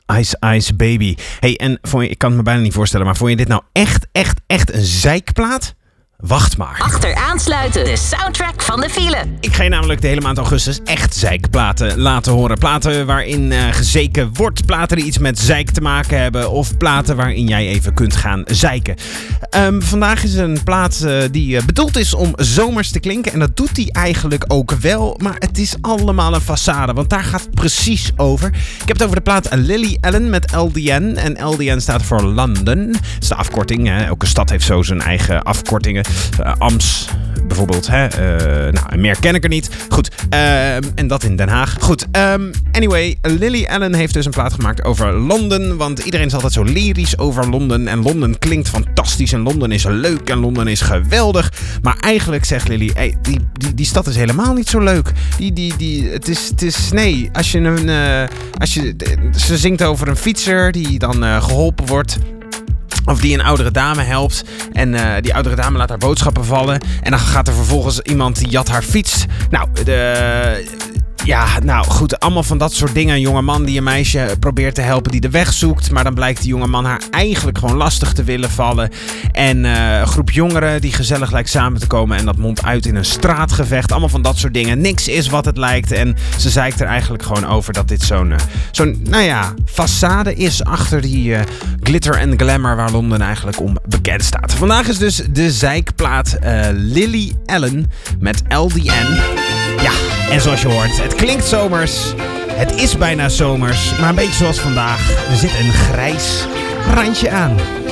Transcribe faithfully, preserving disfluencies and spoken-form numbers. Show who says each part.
Speaker 1: Ice Ice Baby. Hey, en vond je, ik kan het me bijna niet voorstellen, maar vond je dit nou echt, echt, echt een zeikplaat? Wacht maar.
Speaker 2: Achteraansluiten, de soundtrack van de file.
Speaker 1: Ik ga je namelijk de hele maand augustus echt zeikplaten laten horen. Platen waarin uh, gezeken wordt. Platen die iets met zeik te maken hebben. Of platen waarin jij even kunt gaan zeiken. Um, vandaag is een plaat uh, die uh, bedoeld is om zomers te klinken. En dat doet hij eigenlijk ook wel. Maar het is allemaal een façade. Want daar gaat het precies over. Ik heb het over de plaat Lily Allen met L D N. En L D N staat voor London. Dat is de afkorting. Hè? Elke stad heeft zo zijn eigen afkortingen. Uh, Ams bijvoorbeeld. Hè? Uh, nou, meer ken ik er niet. Goed. Uh, en dat in Den Haag. Goed. Um, anyway, Lily Allen heeft dus een plaat gemaakt over Londen. Want iedereen is altijd zo lyrisch over Londen. En Londen klinkt fantastisch. En Londen is leuk. En Londen is geweldig. Maar eigenlijk zegt Lily, hey, die, die, die stad is helemaal niet zo leuk. Die, die, die, het is, het is, nee, als je een, uh, als je, ze zingt over een fietser die dan uh, geholpen wordt. Of die een oudere dame helpt. En uh, die oudere dame laat haar boodschappen vallen. En dan gaat er vervolgens iemand die jat haar fiets. Nou, de... Ja, nou goed, allemaal van dat soort dingen. Een jongeman die een meisje probeert te helpen die de weg zoekt. Maar dan blijkt die jongeman haar eigenlijk gewoon lastig te willen vallen. En uh, een groep jongeren die gezellig lijkt samen te komen. En dat mondt uit in een straatgevecht. Allemaal van dat soort dingen. Niks is wat het lijkt. En ze zeikt er eigenlijk gewoon over dat dit zo'n, uh, zo'n nou ja, façade is achter die uh, glitter en glamour waar Londen eigenlijk om bekend staat. Vandaag is dus de zeikplaat uh, Lily Allen met L D N. Ja, en zoals je hoort, het klinkt zomers. Het is bijna zomers, maar een beetje zoals vandaag. Er zit een grijs randje aan.